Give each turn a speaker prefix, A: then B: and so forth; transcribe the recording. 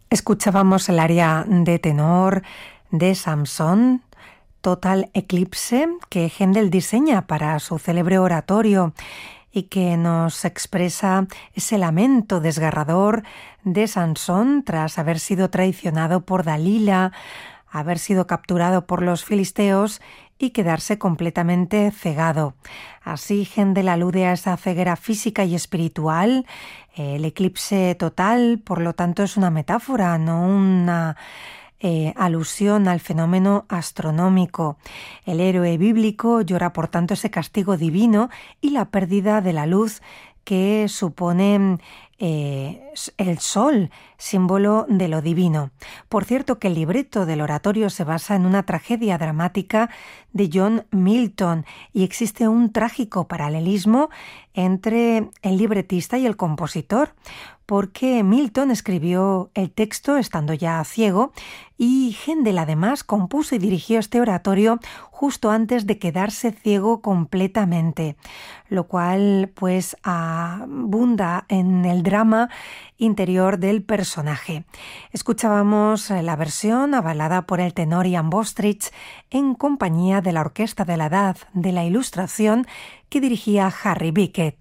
A: Escuchábamos el aria de tenor de Samson, Total Eclipse, que Händel diseña para su célebre oratorio y que nos expresa ese lamento desgarrador de Sansón tras haber sido traicionado por Dalila, haber sido capturado por los filisteos y quedarse completamente cegado. Así Händel alude a esa ceguera física y espiritual. El eclipse total, por lo tanto, es una metáfora, no una alusión al fenómeno astronómico. El héroe bíblico llora, por tanto, ese castigo divino y la pérdida de la luz que supone el sol, símbolo de lo divino. Por cierto, que el libreto del oratorio se basa en una tragedia dramática de John Milton y existe un trágico paralelismo entre el libretista y el compositor, porque Milton escribió el texto estando ya ciego y Händel además compuso y dirigió este oratorio justo antes de quedarse ciego completamente, lo cual pues abunda en el drama interior del personaje. Escuchábamos la versión avalada por el tenor Ian Bostridge en compañía de la Orquesta de la Edad de la Ilustración que dirigía Harry Bickett.